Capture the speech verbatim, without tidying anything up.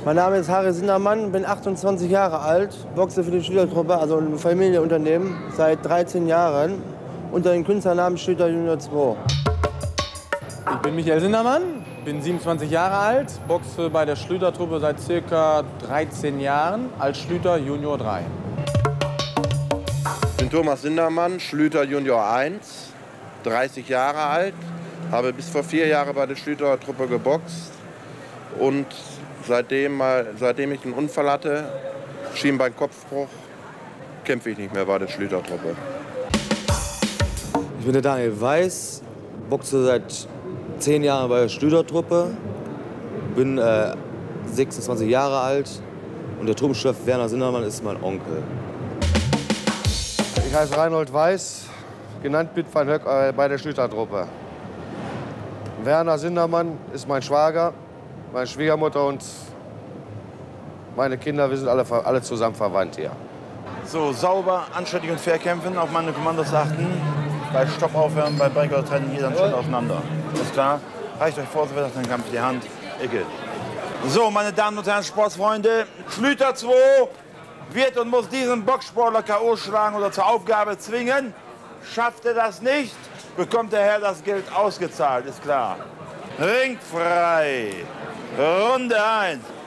Mein Name ist Harry Sindermann, bin achtundzwanzig Jahre alt, boxe für die Schlütertruppe, also ein Familienunternehmen, seit dreizehn Jahren unter dem Künstlernamen Schlüter Junior zwei. Ich bin Michael Sindermann, bin siebenundzwanzig Jahre alt, boxe bei der Schlütertruppe seit circa dreizehn Jahren als Schlüter Junior drei. Ich bin Thomas Sindermann, Schlüter Junior eins, dreißig Jahre alt, habe bis vor vier Jahren bei der Schlütertruppe geboxt und seitdem, seitdem ich einen Unfall hatte, Schienbeinkopfbruch, kämpfe ich nicht mehr bei der Schlütertruppe. Ich bin der Daniel Weiß, boxe seit zehn Jahren bei der Schlütertruppe, bin äh, sechsundzwanzig Jahre alt und der Truppenchef Werner Sindermann ist mein Onkel. Ich heiße Reinhold Weiß, genannt Pitt van Höck äh, bei der Schlütertruppe. Werner Sindermann ist mein Schwager, meine Schwiegermutter und meine Kinder, wir sind alle, alle zusammen verwandt hier. So, sauber, anständig und fair kämpfen, auf meine Kommandos achten. Bei Stopp aufhören, bei Breakout trennen, jeder einen Schritt auseinander. Ist klar? Reicht euch vor, so wird das den Kampf die Hand. Ecke. So, meine Damen und Herren, Sportsfreunde, Schlüter zwei wird und muss diesen Boxsportler K O schlagen oder zur Aufgabe zwingen. Schafft er das nicht, bekommt der Herr das Geld ausgezahlt, ist klar. Ringfrei. Runde eins.